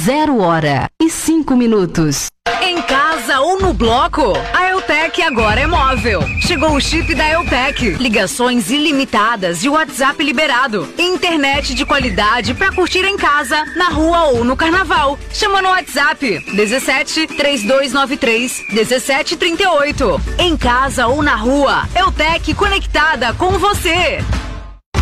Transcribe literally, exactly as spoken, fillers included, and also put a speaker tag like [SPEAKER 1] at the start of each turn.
[SPEAKER 1] Zero hora e cinco minutos.
[SPEAKER 2] Em casa ou no bloco, a Eutec agora é móvel. Chegou o chip da Eutec. Ligações ilimitadas e WhatsApp liberado. Internet de qualidade pra curtir em casa, na rua ou no carnaval. Chama no WhatsApp dezessete, três dois nove três, dezessete trinta e oito. Em casa ou na rua, Eutec conectada com você.